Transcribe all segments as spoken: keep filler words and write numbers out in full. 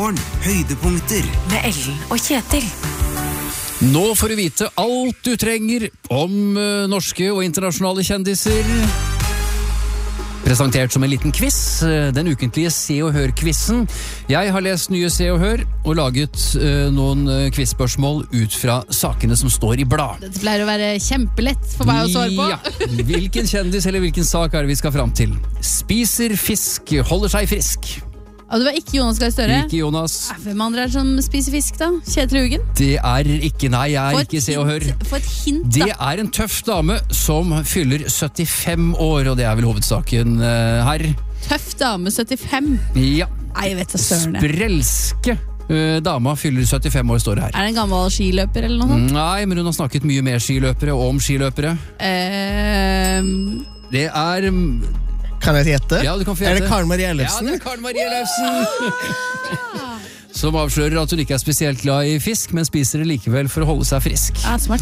P-morgen, høydepunkter med Ellen og Kjetil. Nå får du vite alt du trenger om uh, norske og internasjonale kjendiser. Presentert som en liten quiz, uh, den ukentlige Se og Hør-quizen. Jeg har lest nye Se og Hør og laget uh, noen uh, quizspørsmål ut fra sakene som står i blad. Dette pleier å være kjempelett for meg å svare på. Ja, hvilken kjendis eller hvilken sak er det vi skal fram til? Spiser fisk, holder seg frisk. Og det var ikke Jonas Gahr Støre. Ikke Jonas. Hvem andre er det som spiser fisk da? Kjetil Hugen? Det er ikke, nei, jeg er ikke Se og Hør. For et hint da. Det er en tøff dame som fyller syttifem år, og det er vel hovedsaken uh, her. Tøff dame, syttifem? Ja. Nei, jeg vet da søren. Sprelske uh, dama fyller syttifem år, står det her. Er det en gammel skiløper eller noe sånt? Nei, men hun har snakket mye med skiløpere og om skiløpere. Um... Det er... Um, Kan jeg gjette? Ja, du kan få gjette. Er det Karen Marie Ellefsen? Ja, det er Karen Marie Ellefsen. Som avslører at hun ikke er spesielt glad i fisk, men spiser det likevel for å holde seg frisk. Ja, smart.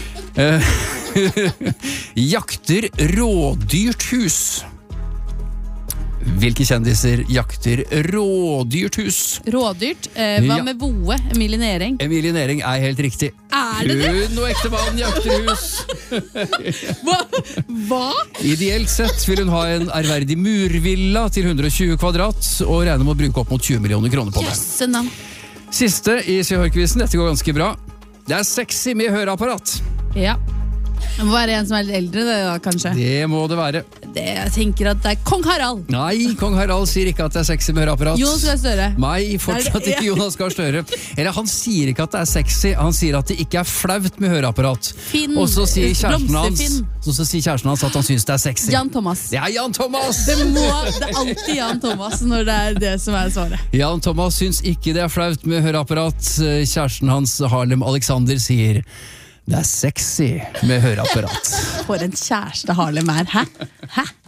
Jakter rådyrt hus. Hvilke kjendiser jakter rådyrt hus? Rådyrt? Eh, hva Ja. med Boe? Emilie Nering? Emilie Nering er helt riktig. Er det det? Hun og ektemannen jakter hus. Hva? Hva? Ideelt sett vil hun ha en ærverdig murvilla til hundre og tjue kvadrat, og regner med å bruke opp mot tjue millioner kroner på det. Jøsse navn. Siste i Se og Hør-quizen, dette går ganske bra. Det er sexy med høreapparat. Ja. Det må være en som er litt eldre, det da, kanskje. Det må det være. Det, jeg tenker at det er Kong Harald. Nei, Kong Harald sier ikke at det er sexy med høreapparat. Jonas Gahr Støre. Nei, fortsatt ikke Jonas Gahr Støre. Eller han sier ikke at det er sexy, han sier at det ikke er flaut med høreapparat. Finn, Og så sier kjæresten hans, Blomsterfinn. så så sier kjæresten hans at han synes det er sexy. Jan Thomas. Det er Jan Thomas! Det, må, det er alltid Jan Thomas når det er det som er svaret. Jan Thomas synes ikke det er flaut med høreapparat. Kjæresten hans, Harlem Alexander, sier det er sexy med høreapparat. For en kjæreste Harlem er. Hæ? Hæ?